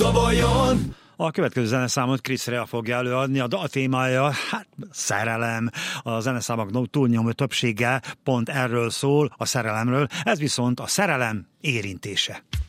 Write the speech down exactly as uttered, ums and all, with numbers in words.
doboljon. A következő zeneszámot Chris Rea fogja előadni, a dal témája, hát szerelem. A zeneszámok túlnyomó többsége pont erről szól, a szerelemről, ez viszont a szerelem érintése.